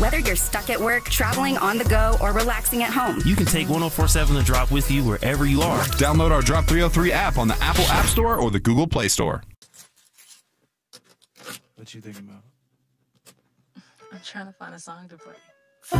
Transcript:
Whether you're stuck at work, traveling on the go, or relaxing at home, you can take 104.7 The Drop with you wherever you are. Download our Drop 303 app on the Apple App Store or the Google Play Store. What you thinking about? I'm trying to find a song to play.